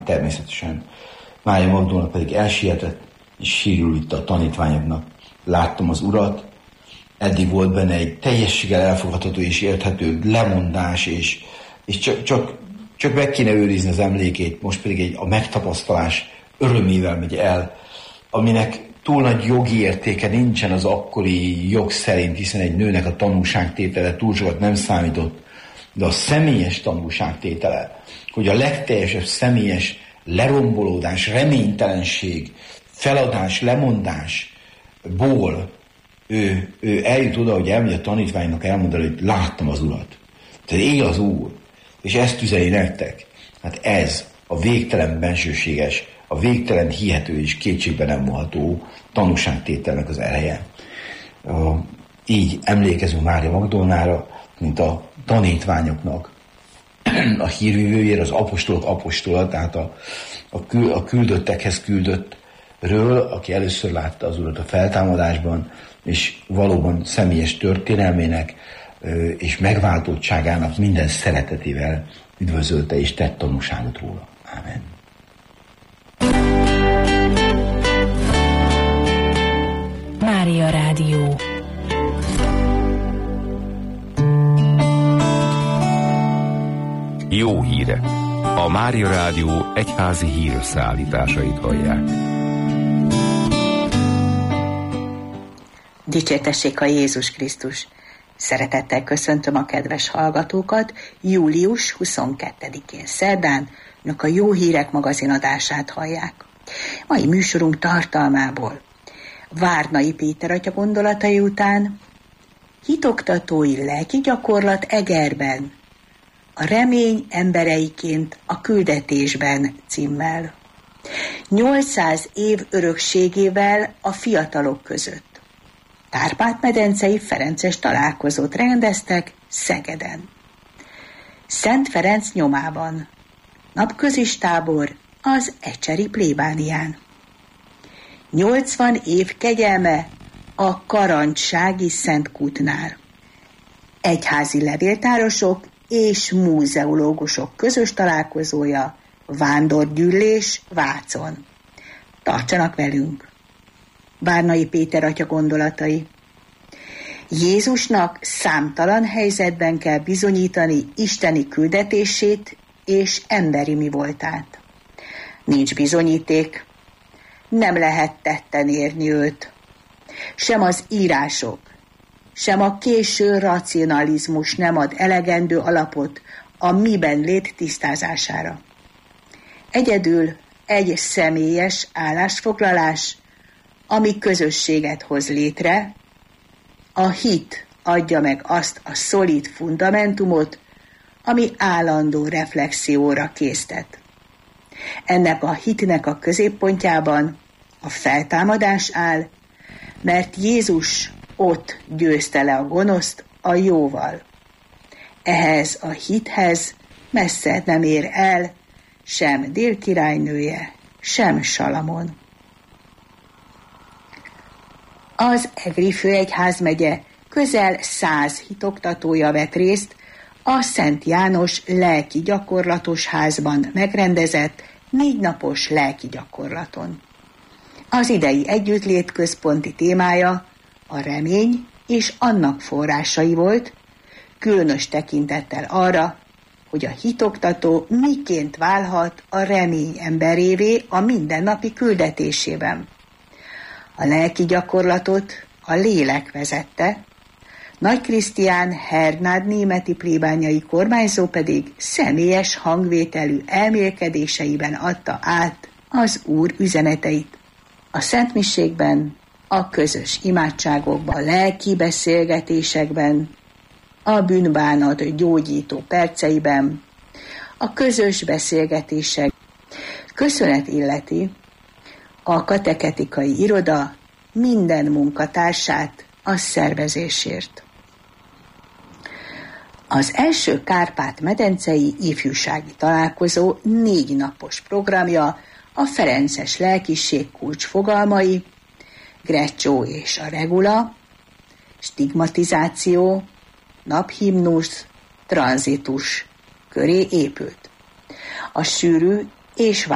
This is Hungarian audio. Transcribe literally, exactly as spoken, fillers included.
Természetesen Mária Magdolna pedig elsietett, és sírul itt a tanítványoknak. Láttam az Urat, eddig volt benne egy teljességgel elfogadható és érthető lemondás, és, és csak, csak, csak meg kéne őrizni az emlékét, most pedig egy, a megtapasztalás örömével megy el, aminek túl nagy jogi értéke nincsen az akkori jog szerint, hiszen egy nőnek a tanúságtétele túl sokat nem számított, de a személyes tanúságtétele, hogy a legteljesebb személyes lerombolódás, reménytelenség, feladás, lemondásból ő, ő eljut oda, hogy elmegy a tanítványnak elmondani, hogy láttam az Urat. Tehát él az Úr, és ezt üzeni nektek. Hát ez a végtelen bensőséges, a végtelen hihető és kétségbe nem vonható tanúságtételnek az eleje. Uh, így emlékezünk Mária Magdolnára, mint a tanítványoknak a hírvívőjére, az apostolok apostola, tehát a, a, kül, a küldöttekhez küldöttről, aki először látta az Urat a feltámadásban, és valóban személyes történelmének és megváltottságának minden szeretetével üdvözölte és tett tanúságot róla. Ámen. Mária Rádió. Jó hírek! A Mária Rádió egyházi hírösszeállításait hallják. Dicsértessék a Jézus Krisztus! Szeretettel köszöntöm a kedves hallgatókat július huszonkettedikén szerdán, önök a Jó Hírek magazinadását hallják. Mai műsorunk tartalmából Várnai Péter atya gondolatai után hitoktatói lelki gyakorlat Egerben, a remény embereiként a küldetésben címmel. nyolcszáz év örökségével a fiatalok között. Kárpát-medencei ferences találkozót rendeztek Szegeden. Szent Ferenc nyomában. Napközis tábor az ecseri plébánián. nyolcvan év kegyelme a Karantsági Szentkútnál. Egyházi levéltárosok és múzeológusok közös találkozója, vándorgyűlés Vácon. Tartsanak velünk! Várnai Péter atya gondolatai. Jézusnak számtalan helyzetben kell bizonyítani isteni küldetését és emberi mi voltát. Nincs bizonyíték, nem lehet tetten érni őt. Sem az írások, sem a késő racionalizmus nem ad elegendő alapot a miben lét tisztázására. Egyedül egy személyes állásfoglalás, ami közösséget hoz létre, a hit adja meg azt a szolid fundamentumot, ami állandó reflexióra késztet. Ennek a hitnek a középpontjában a feltámadás áll, mert Jézus ott győzte le a gonoszt a jóval. Ehhez a hithez messze nem ér el sem Dél királynője, sem Salamon. Az Egri főegyházmegye közel száz hitoktatója vett részt a Szent János lelki gyakorlatos házban megrendezett négy napos lelki gyakorlaton. Az idei együttlét központi témája a remény és annak forrásai volt, különös tekintettel arra, hogy a hitoktató miként válhat a remény emberévé a mindennapi küldetésében. A lelki gyakorlatot a lélek vezette, Nagy Krisztián Hernád németi plébániai kormányzó pedig személyes hangvételű elmélkedéseiben adta át az Úr üzeneteit. A szentmiségben, a közös imádságokban, a lelki beszélgetésekben, a bűnbánat gyógyító perceiben, a közös beszélgetések köszönet illeti a kateketikai iroda minden munkatársát a szervezésért. Az első Kárpát-medencei ifjúsági találkozó négy napos programja a ferences lelkiség kulcsfogalmai, Greccio és a regula, stigmatizáció, naphimnusz, tranzitus köré épült. A sűrű és